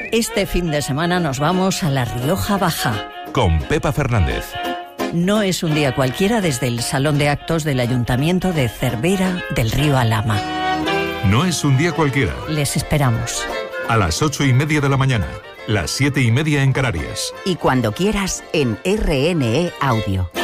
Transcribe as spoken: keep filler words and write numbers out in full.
Este fin de semana nos vamos a La Rioja Baja. Con Pepa Fernández. No es un día cualquiera desde el Salón de Actos del Ayuntamiento de Cervera del Río Alhama. No es un día cualquiera. Les esperamos. A las ocho y media de la mañana, las siete y media en Canarias. Y cuando quieras en R N E Audio.